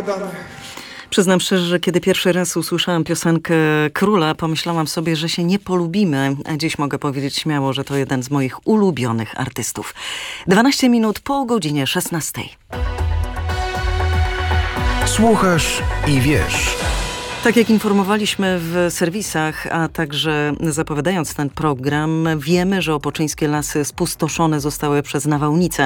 pogadamy. Przyznam szczerze, że kiedy pierwszy raz usłyszałam piosenkę Króla, pomyślałam sobie, że się nie polubimy. A dziś mogę powiedzieć śmiało, że to jeden z moich ulubionych artystów. 12 minut po godzinie 16. Słuchasz i wiesz. Tak jak informowaliśmy w serwisach, a także zapowiadając ten program, wiemy, że opoczyńskie lasy spustoszone zostały przez nawałnicę.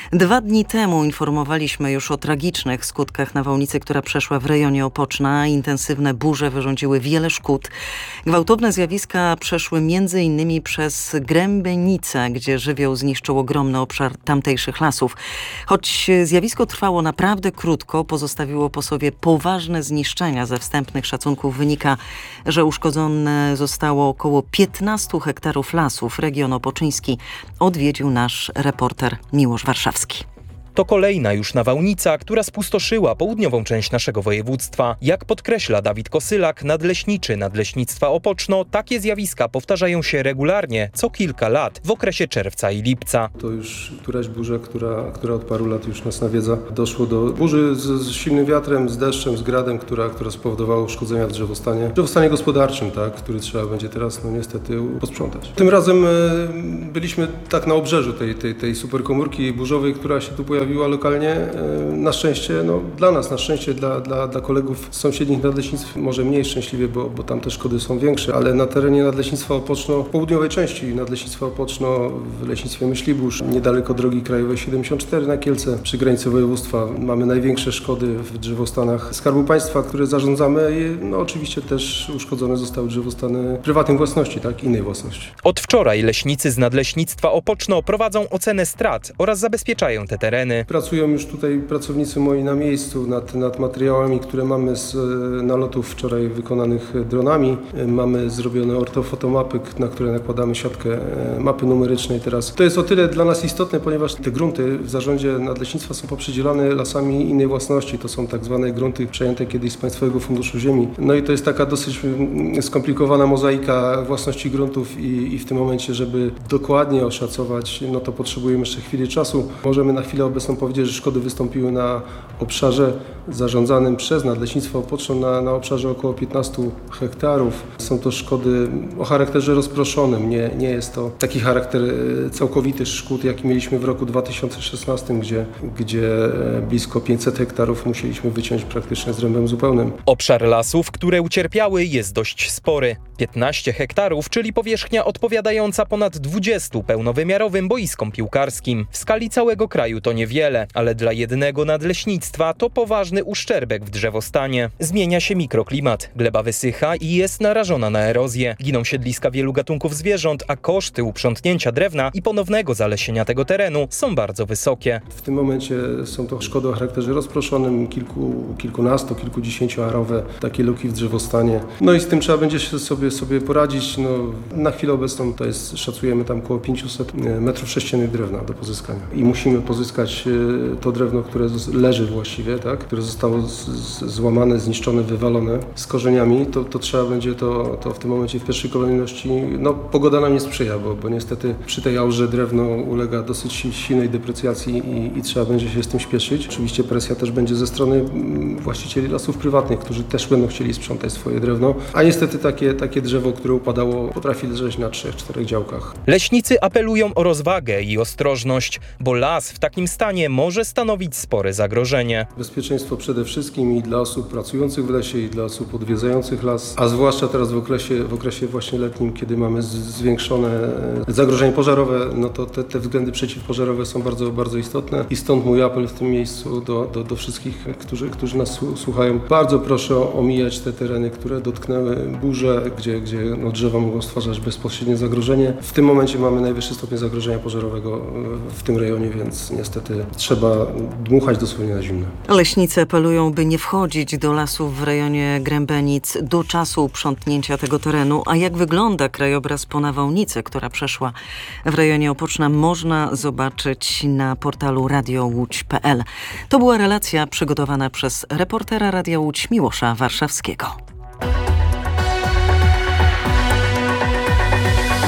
2 dni temu informowaliśmy już o tragicznych skutkach nawałnicy, która przeszła w rejonie Opoczna. Intensywne burze wyrządziły wiele szkód. Gwałtowne zjawiska przeszły m.in. przez Grębenicę, gdzie żywioł zniszczył ogromny obszar tamtejszych lasów. Choć zjawisko trwało naprawdę krótko, pozostawiło po sobie poważne zniszczenia. Ze wstępnych szacunków wynika, że uszkodzone zostało około 15 hektarów lasów. Region opoczyński odwiedził nasz reporter Miłosz Warszawski. To kolejna już nawałnica, która spustoszyła południową część naszego województwa. Jak podkreśla Dawid Kosylak, nadleśniczy Nadleśnictwa Opoczno, takie zjawiska powtarzają się regularnie co kilka lat w okresie czerwca i lipca. To już któraś burza, która od paru lat już nas nawiedza. Doszło do burzy z silnym wiatrem, z deszczem, z gradem, która spowodowała uszkodzenia w drzewostanie gospodarczym, tak, który trzeba będzie teraz niestety posprzątać. Tym razem byliśmy tak na obrzeżu tej superkomórki burzowej, która się tu pojawiła lokalnie. Na szczęście, dla nas, na szczęście dla kolegów z sąsiednich nadleśnictw może mniej szczęśliwie, bo tam te szkody są większe, ale na terenie Nadleśnictwa Opoczno, w południowej części Nadleśnictwa Opoczno, w leśnictwie Myślibórz, niedaleko drogi krajowej 74 na Kielce, przy granicy województwa, mamy największe szkody w drzewostanach Skarbu Państwa, które zarządzamy i oczywiście też uszkodzone zostały drzewostany prywatnej własności, tak, innej własności. Od wczoraj leśnicy z Nadleśnictwa Opoczno prowadzą ocenę strat oraz zabezpieczają te tereny. Pracują już tutaj pracownicy moi na miejscu nad materiałami, które mamy z nalotów wczoraj wykonanych dronami. Mamy zrobione ortofotomapy, na które nakładamy siatkę mapy numerycznej teraz. To jest o tyle dla nas istotne, ponieważ te grunty w zarządzie nadleśnictwa są poprzedzielane lasami innej własności. To są tak zwane grunty przejęte kiedyś z Państwowego Funduszu Ziemi. No i to jest taka dosyć skomplikowana mozaika własności gruntów i w tym momencie, żeby dokładnie oszacować, to potrzebujemy jeszcze chwili czasu. Możemy na chwilę obecną powiedzieć, że szkody wystąpiły na obszarze zarządzanym przez Nadleśnictwo Opoczno na obszarze około 15 hektarów. Są to szkody o charakterze rozproszonym. Nie jest to taki charakter całkowity szkód, jaki mieliśmy w roku 2016, gdzie blisko 500 hektarów musieliśmy wyciąć praktycznie zrębem zupełnym. Obszar lasów, które ucierpiały, jest dość spory. 15 hektarów, czyli powierzchnia odpowiadająca ponad 20 pełnowymiarowym boiskom piłkarskim. W skali całego kraju to niewiele, ale dla jednego nadleśnictwa to poważny uszczerbek w drzewostanie. Zmienia się mikroklimat, gleba wysycha i jest narażona na erozję. Giną siedliska wielu gatunków zwierząt, a koszty uprzątnięcia drewna i ponownego zalesienia tego terenu są bardzo wysokie. W tym momencie są to szkody o charakterze rozproszonym, kilkunastu, kilkudziesięcioarowe takie luki w drzewostanie. No i z tym trzeba będzie się sobie poradzić. Na chwilę obecną to jest, szacujemy tam około 500 m3 drewna do pozyskania. I musimy pozyskać to drewno, które leży właściwie, tak, które zostało złamane, zniszczone, wywalone z korzeniami, to trzeba będzie to w tym momencie w pierwszej kolejności, pogoda nam nie sprzyja, bo niestety przy tej aurze drewno ulega dosyć silnej deprecjacji i trzeba będzie się z tym śpieszyć. Oczywiście presja też będzie ze strony właścicieli lasów prywatnych, którzy też będą chcieli sprzątać swoje drewno, a niestety takie drzewo, które upadało, potrafi leżeć na 3-4 działkach. Leśnicy apelują o rozwagę i ostrożność, bo las w takim stanie może stanowić spore zagrożenie. Bezpieczeństwo przede wszystkim i dla osób pracujących w lesie, i dla osób odwiedzających las, a zwłaszcza teraz w okresie właśnie letnim, kiedy mamy zwiększone zagrożenie pożarowe, to te względy przeciwpożarowe są bardzo, bardzo istotne i stąd mój apel w tym miejscu do wszystkich, którzy nas słuchają. Bardzo proszę omijać te tereny, które dotknęły burze, gdzie drzewa mogą stwarzać bezpośrednie zagrożenie. W tym momencie mamy najwyższy stopień zagrożenia pożarowego w tym rejonie, więc niestety trzeba dmuchać dosłownie na zimno. Leśnicy apelują, by nie wchodzić do lasów w rejonie Grębenic do czasu uprzątnięcia tego terenu. A jak wygląda krajobraz po nawałnicy, która przeszła w rejonie Opoczna, można zobaczyć na portalu radiołódź.pl. To była relacja przygotowana przez reportera Radia Łódź Miłosza Warszawskiego.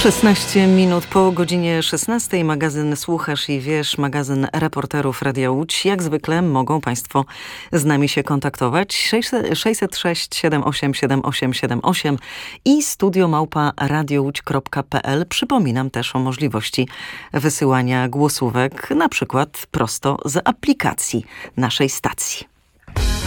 16 minut po godzinie 16. Magazyn Słuchasz i Wiesz, magazyn reporterów Radia Łódź. Jak zwykle mogą Państwo z nami się kontaktować. 606 78 7878 i studio@radiołódź.pl. Przypominam też o możliwości wysyłania głosówek, na przykład prosto z aplikacji naszej stacji.